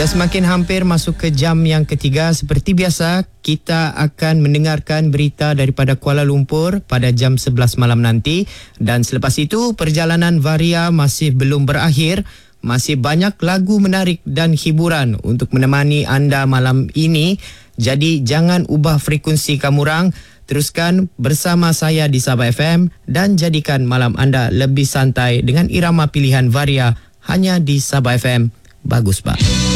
Dah semakin hampir masuk ke jam yang ketiga. Seperti biasa, kita akan mendengarkan berita daripada Kuala Lumpur pada jam 11 malam nanti. Dan selepas itu, perjalanan Varia masih belum berakhir. Masih banyak lagu menarik dan hiburan untuk menemani anda malam ini. Jadi jangan ubah frekuensi kamurang. Teruskan bersama saya di Sabah FM dan jadikan malam anda lebih santai dengan irama pilihan Varia hanya di Sabah FM. Bagus, Pak.